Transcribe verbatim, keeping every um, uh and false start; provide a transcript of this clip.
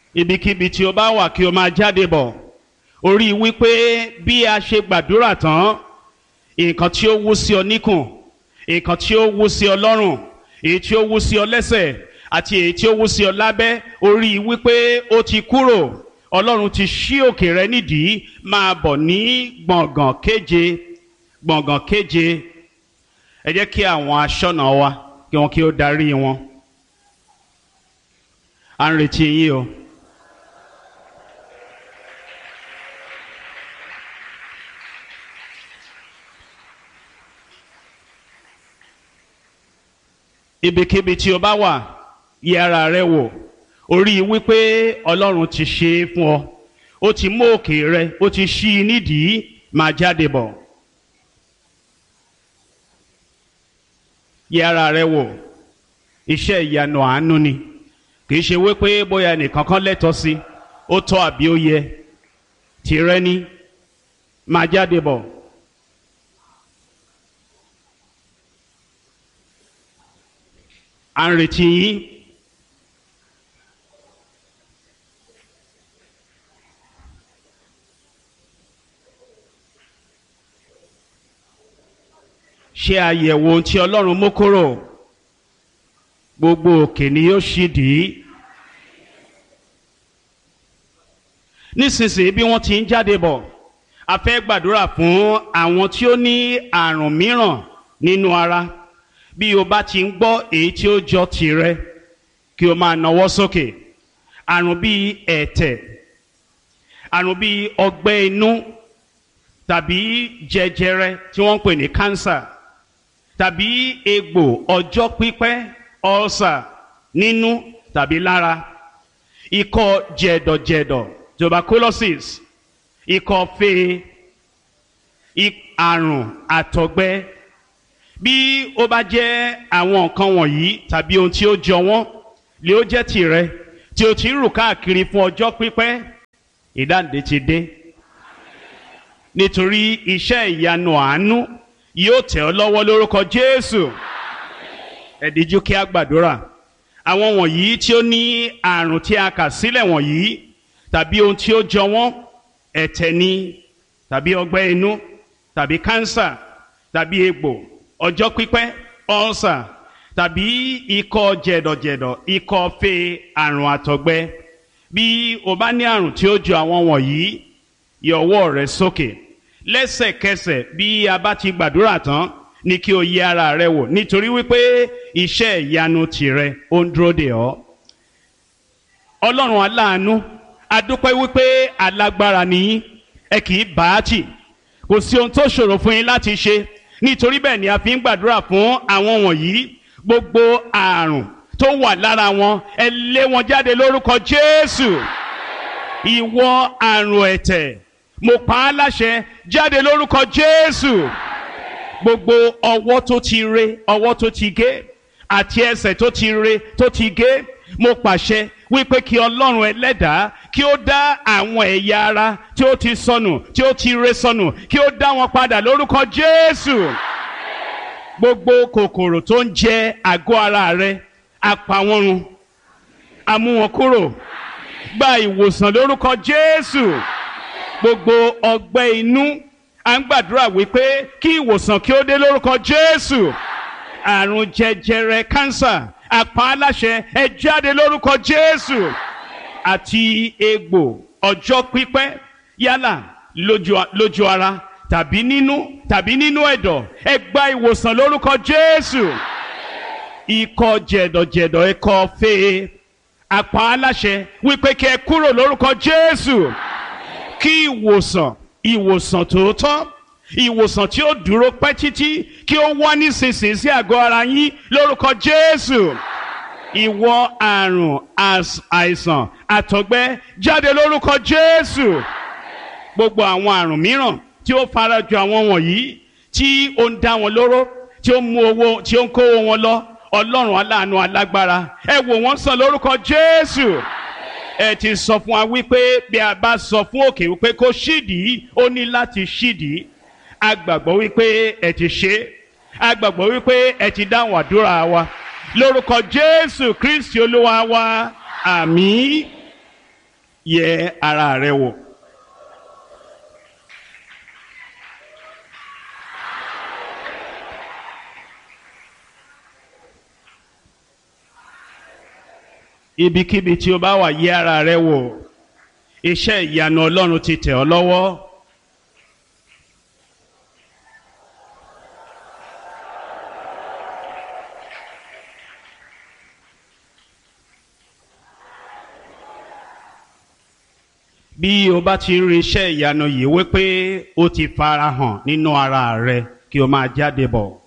ibikíbi tí o bá wà kí o máa jáde bọ̀. Orí wípé bí a ṣe gbàdúrà tán, nǹkan tí ó wú sí ọ níkùn, nǹkan tí ó wú sí ọ lọ́rùn, èyí tí ó wú sí ọ lẹ́sẹ̀ àti èyí tí ó wú sí ọ lábẹ́, orí wípé ó ti kúrò. Ọlọ́run ti ṣí òkè rẹ nídìí, máa bọ̀ ní gbọ̀ngàn kéje gbọ̀ngàn kéje. Ẹ jẹ́ kí àwọn aṣọ́nà wa kí wọn kí ó darí wọn. À ń retí yín o. Ibikíbi tí o bá wà, yẹ ara rẹ wò. Orí wípé Ọlọ́run ti ṣe é fún ọ. Ó ti mú òkè rẹ, ó ti ṣí i nídìí, máa jáde bọ̀. Yẹ ara rẹ wò. Iṣẹ́ ìyanu àánú ni. Kìí ṣe wípé bóyá nìkan kan lẹ́tọ̀ọ́ sí, ó tọ́ àbí ó yẹ. Tìrẹ ni, máa jáde bọ̀. À ń retí yín. Ṣe àyẹ̀wò ohun tí Ọlọ́run mú kúrò. Gbogbo òkè ni yóò ṣí dì í. Nísinsìnyí bí wọ́n ti ń jáde bọ̀, a fẹ́ gbàdúrà fún àwọn tí ó ní àrùn mìíràn nínú ara. Bí o bá ti ń gbọ́ èyí tí ó jọ tìrẹ, kí o máa nawọ́ sókè. Àrùn bíi ẹ̀tẹ̀, àrùn bíi ọgbẹ́ inú, tàbí jẹjẹrẹ tí wọ́n ń pè ní cancer, tàbí egbò ọjọ́ pípẹ́ ulcer nínú tàbí lára, ikọ́ jẹ̀dọ̀jẹ̀dọ̀ tuberculosis, ikọ́ fée, àrùn àtọ̀gbẹ. Bí ó bá jẹ́ àwọn nǹkan wọ̀nyí tàbí ohun tí ó jọ wọ́n lè ó jẹ́ tìrẹ tí o ti ń rù káàkiri fún ọjọ́ pípẹ́, ìdáǹdè ti dé. Nítorí iṣẹ́ ìyanu àánú yóò tẹ̀ ọ́ lọ́wọ́ lórúkọ Jésù. Ẹ díjú kí a gbàdúrà. Àwọn wọ̀nyí tí ó ní àrùn tí a kà sílẹ̀ wọ̀nyí tàbí ohun tí ó jọ wọ́n, ẹ̀tẹ̀ ni tàbí ọgbẹ́ inú tàbí kánsà tàbí egbò ọjọ́ pípẹ́ ulcer tàbí ikọ́ jẹ̀dọ̀jẹ̀dọ̀, ikọ́ fée, àrùn àtọ̀gbẹ. Bí o bá ní àrùn tí ó jọ àwọn wọ̀nyí, yọ ọwọ́ rẹ sókè. Lẹ́sẹ̀kẹsẹ̀ bí a bá ti gbàdúrà tán ni kí o yẹ ara rẹ wò, nítorí wípé iṣẹ́ ìyanu tìrẹ ó ń dúró dè ọ́. Ọlọ́run aláàánú, a dúpẹ́ wípé alágbára nìyín, ẹ kì í bá a tì. Kò sí ohun tó ṣòro fún yín láti ṣe. Nítorí bẹ́ẹ̀ ni a fi ń gbàdúrà fún àwọn wọ̀nyí. Gbogbo àrùn tó wà lára wọn, ẹ lé wọn jáde lórúkọ Jésù. Ìwọ àrùn ẹ̀tẹ̀, mo pa á láṣẹ, jáde lórúkọ Jésù. Gbogbo ọwọ́ tó ti re, ọwọ́ tó ti gé, àti ẹsẹ̀ tó ti re, tó ti gé, mo pàṣẹ wípé kí Ọlọ́run ẹlẹ́dàá kí ó dá àwọn ẹ̀yà ara tí ó ti sọnù, tí ó ti re sọnù, kí ó dá wọn padà lórúkọ Jésù. Gbogbo kòkòrò tó ń jẹ àgọ́ ara rẹ, a pa wọ́n run, a mú wọn kúrò. Gba ìwòsàn lórúkọ Jésù. Gbogbo ọgbẹ́ inú, à ń gbàdúrà wípé kí ìwòsàn kí ó dé lórúkọ Jésù. Àrùn jẹjẹrẹ cancer, a pa á láṣẹ, ẹ jáde lórúkọ Jésù. Àti egbò ọjọ́ pípẹ́, yálà lójú, lójú ara tàbí nínú tàbí nínú ẹ̀dọ̀, ẹ gba ìwòsàn lórúkọ Jésù. Ikọ́ jẹ̀dọ̀jẹ̀dọ̀, ikọ́ fée, a pa á láṣẹ wípé kí ẹ kúrò lórúkọ Jésù. Kí ìwòsàn, ìwòsàn tòótọ́, ìwòsàn tí ó dúró pẹ́ títí, kí ó wá nísinsìnyí sí àgọ́ ara yín lórúkọ Jésù. Ìwọ àrùn àìsàn àtọ̀gbẹ, jáde lórúkọ Jésù. Gbogbo àwọn àrùn mìíràn tí ó farajọ àwọn wọ̀nyí, tí ó ń dá wọn lóró, tí ó mú owó, tí ó ń kó wọn lọ, Ọlọ́run aláàánú alágbára, ẹ wò wọ́n sàn lórúkọ Jésù. Ẹ ti sọ fún wa wípé bí a bá sọ fún òkè wípé kó ṣídìí, ó ní láti ṣídìí. A gbàgbọ́ wípé ẹ ti ṣe, a gbàgbọ́ wípé ẹ ti dáhùn àdúrà wa lórúkọ Jésù Kristi Olúwa wa. Àmín. yẹ ara rẹ wò. Ibikíbi tí o bá wà, yẹ ara rẹ wò. Iṣẹ́ ìyanu Ọlọ́run ti tẹ̀ ọ́ lọ́wọ́. Bí o bá ti rí iṣẹ́ ìyanu yìí wípé ó ti farahàn nínú ara rẹ, kí o máa jáde bọ̀.